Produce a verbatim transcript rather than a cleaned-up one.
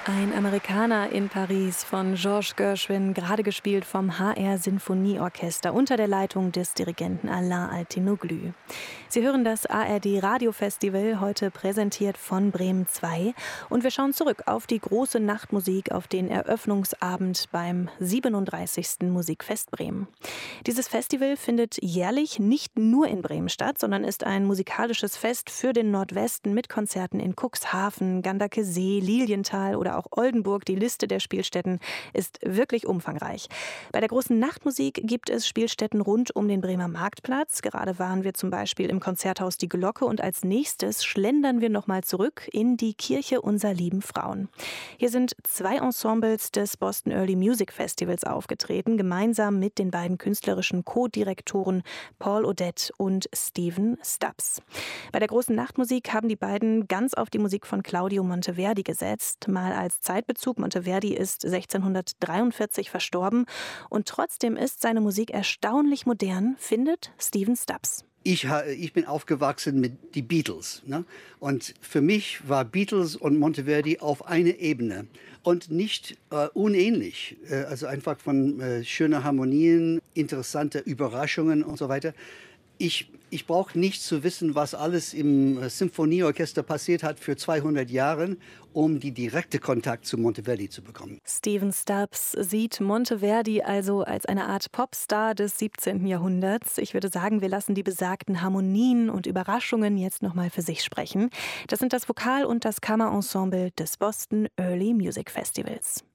Ein Amerikaner in Paris von Georges Gershwin, gerade gespielt vom H R Sinfonieorchester unter der Leitung des Dirigenten Alain Altinoglu. Sie hören das A R D Radiofestival, heute präsentiert von Bremen zwei. Und wir schauen zurück auf die große Nachtmusik, auf den Eröffnungsabend beim siebenunddreißigsten Musikfest Bremen. Dieses Festival findet jährlich nicht nur in Bremen statt, sondern ist ein musikalisches Fest für den Nordwesten mit Konzerten in Cuxhaven, Ganderkesee, Lilienthal oder auch Oldenburg. Die Liste der Spielstätten ist wirklich umfangreich. Bei der großen Nachtmusik gibt es Spielstätten rund um den Bremer Marktplatz. Gerade waren wir zum Beispiel im Konzerthaus Die Glocke und als nächstes schlendern wir nochmal zurück in die Kirche unser lieben Frauen. Hier sind zwei Ensembles des Boston Early Music Festivals aufgetreten, gemeinsam mit den beiden künstlerischen Co-Direktoren Paul Odette und Stephen Stubbs. Bei der großen Nachtmusik haben die beiden ganz auf die Musik von Claudio Monteverdi gesetzt. Mal als Zeitbezug: Monteverdi ist sechzehnhundertdreiundvierzig verstorben und trotzdem ist seine Musik erstaunlich modern, findet Stephen Stubbs. Ich, ich bin aufgewachsen mit die Beatles, ne? Und für mich war Beatles und Monteverdi auf einer Ebene und nicht äh, unähnlich. Äh, also einfach von äh, schönen Harmonien, interessante Überraschungen und so weiter. Ich, ich brauche nicht zu wissen, was alles im Symphonieorchester passiert hat für zweihundert Jahre, um die direkte Kontakt zu Monteverdi zu bekommen. Stephen Stubbs sieht Monteverdi also als eine Art Popstar des siebzehnten Jahrhunderts. Ich würde sagen, wir lassen die besagten Harmonien und Überraschungen jetzt nochmal für sich sprechen. Das sind das Vokal- und das Kammerensemble des Boston Early Music Festivals.